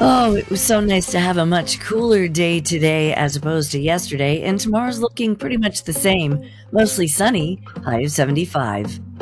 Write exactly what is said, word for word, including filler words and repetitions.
Oh, it was so nice to have a much cooler day today as opposed to yesterday, and tomorrow's looking pretty much the same. Mostly sunny, high of seventy-five.